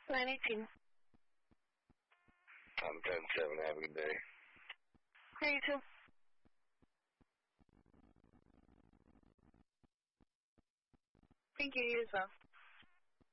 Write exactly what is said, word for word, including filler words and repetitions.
nine eighteen. I'm ten seven. Have a good day. Hey, you too. Thank you, you as well.